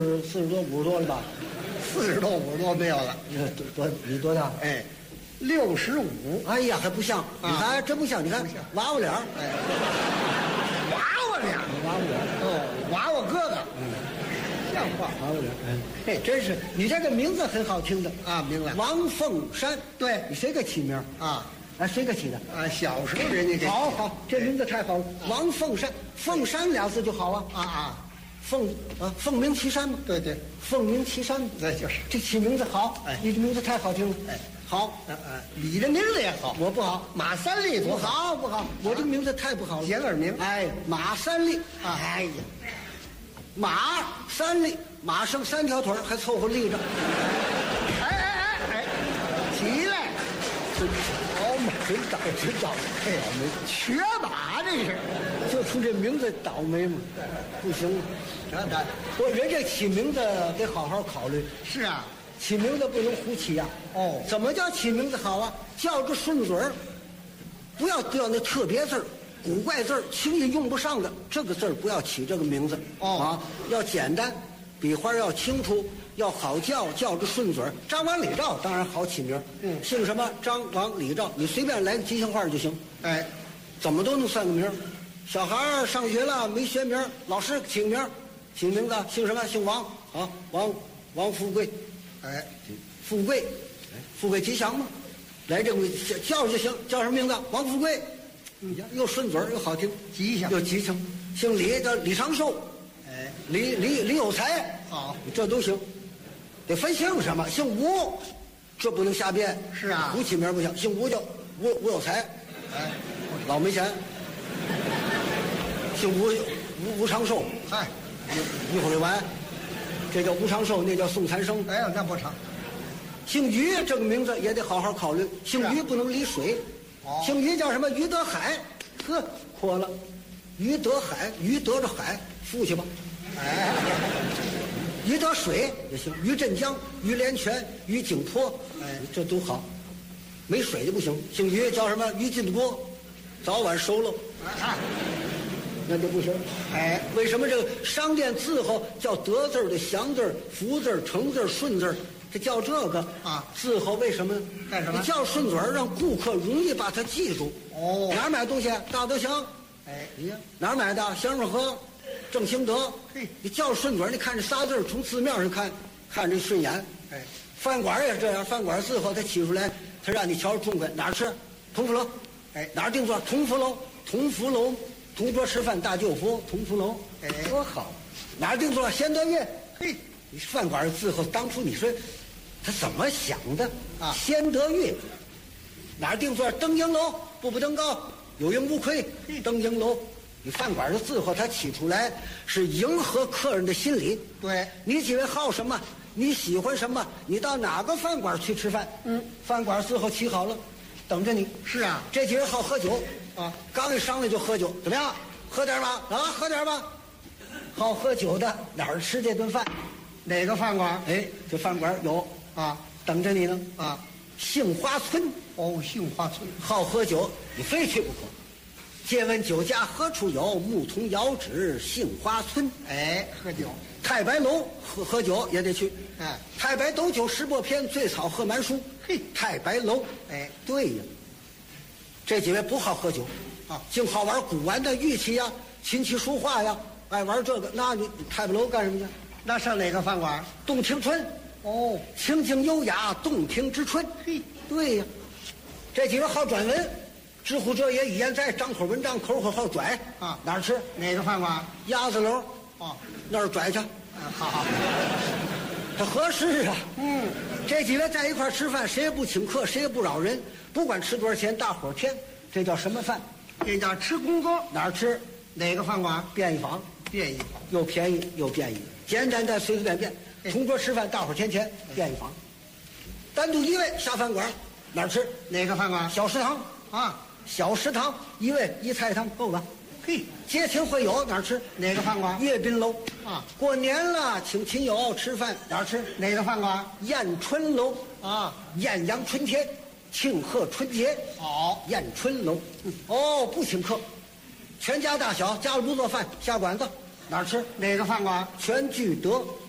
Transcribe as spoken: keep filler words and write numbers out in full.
四十多五十多了吧？ 四十多五十多没有了。 多多你多大？ 哎，六十五。 哎呀，还不像，你看还真不像，你看娃娃脸儿， 哎，娃娃脸， 娃娃脸儿， 哦，娃娃哥哥，嗯，像话， 娃娃脸儿，哎，嘿，真是，你这个名字很好听的啊，明白。 王凤山， 对， 你谁给起名啊？ 啊，谁给起的？ 啊，小时候人家给。 好好，这名字太好了，王凤山，凤山俩字就好啊。 啊啊， 凤啊，凤鸣岐山嘛。 对对， 凤鸣岐山， 对，就是这起名字好。 哎， 你这名字太好听了。 哎， 好， 嗯嗯，你的名字也好， 我不好， 马三立多不好不好，我这个名字太不好了。 简耳名。 哎，马三立。 啊， 哎呀，马三立，马剩三条腿还凑合立着。 哎哎哎哎，起来！ 真好嘛，真倒真倒哎呀，没瘸马这是， 就冲这名字倒霉嘛，不行。 这这不，人这起名字得好好考虑， 是啊， 起名字不能胡起呀、 哦， 怎么叫起名字好啊？叫个顺嘴儿，不要叫那特别字儿、古怪字儿，轻易用不上的这个字儿不要起这个名字。 哦啊，要简单，笔画要清楚，要好叫，叫着顺嘴儿。张王李赵当然好起名儿， 嗯姓什么？张王李赵，你随便来个吉祥话就行， 哎， 怎么都能算个名儿。小孩儿上学了没学名儿，老师起个名儿，起个名字姓什么？姓王啊，王王富贵。 哎， 富贵，富贵吉祥嘛，来这个叫就行，叫什么名字？王富贵，嗯，又顺嘴又好听， 吉祥又吉祥。姓李叫李长寿， 哎， 李李李有才， 好， 这都行。得分姓什么？姓吴，这不能瞎编。 是啊吴起名不行，姓吴叫吴吴有才， 哎， 老没钱。姓吴吴吴长寿， 嗨， 一会儿就完。这叫吴长寿，那叫宋残生。 哎呀，那不成。 姓于这个名字也得好好考虑，姓于不能离水。 哦， 姓于叫什么？于德海，呵，阔了。于德海，于得着海，富去吧。 哎， 于德水也行，于镇江、于连泉、于景颇， 哎， 这都好。没水就不行。姓于叫什么？于进锅，早晚收了， 哎， 那就不行。 哎， 为什么这个商店字后叫德字儿的祥字儿、福字儿、成字儿、顺字儿？这叫这个啊字后为什么呢？ 干什么你叫顺嘴儿，让顾客容易把它记住。 哦哪儿买东西？大德祥。 哎， 哎呀，哪儿买的？祥瑞和，正兴德。 嘿， 你叫顺嘴儿，你看这仨字儿从字面上看，看着顺眼。 哎， 饭馆也是这样，饭馆字后他起出来，他让你瞧着中国哪儿吃？同福楼。 哎， 哪儿定座？同福楼。同福楼。同桌吃饭，大舅夫，同福楼。 哎多好。哪儿定座？贤德院。 嘿， 你饭馆字后，当初你说他怎么想的啊先得月，哪儿定座？登营楼，步步登高，有营无愧。登营楼，你饭馆的字后，他起出来是迎合客人的心理。 对， 你几位好什么？你喜欢什么？你到哪个饭馆去吃饭？嗯，饭馆字后起好了，等着你。 是啊， 这几位好喝酒啊， 刚一上来就喝酒，怎么样？喝点吧，啊，喝点吧。好喝酒的哪儿吃这顿饭？ 哪个饭馆？ 哎，这饭馆有啊等着你呢。 啊， 杏花村， 哦，杏花村。 好喝酒，你非去不可。借问酒家何处有？牧童遥指杏花村。 哎，喝酒。 太白楼喝喝酒也得去。 哎， 太白斗酒诗播篇，醉草喝满书。 嘿， 太白楼。 哎， 对呀。这几位不好喝酒啊， 净好玩古玩的玉器呀、琴棋书画呀，爱玩这个。那你太白楼干什么去？ 那上哪个饭馆？ 洞庭春。 哦， 清静优雅，洞庭之春。 嘿， 对呀，这几位好转文，知乎者也，语言在，张口文章，口口好拽啊哪儿吃？ 哪个饭馆？ 鸭子楼。 哦， 那儿拽去， 啊，好好。 它合适啊。 嗯， 这几位在一块儿吃饭，谁也不请客，谁也不扰人，不管吃多少钱，大伙儿添。这叫什么饭？ 这叫吃公哥。 哪儿吃？ 哪个饭馆？ 便宜坊， 便宜坊。 又便宜又便宜，简单单随随便便，同桌吃饭，大伙儿添钱，便宜坊。单独一位下饭馆，哪儿吃？ 哪个饭馆？ 小食堂。 啊， 小食堂一位一菜一汤够吧？ 嘿， 接亲会友哪儿吃？ 哪个饭馆？ 阅宾楼。 啊， 过年了请亲友吃饭哪儿吃？ 哪个饭馆？ 宴春楼。 啊， 艳阳春天，庆贺春节。 好， 宴春楼。哦，不请客，全家大小家里不做饭下馆子哪儿吃？ 哪个饭馆？ 全聚德。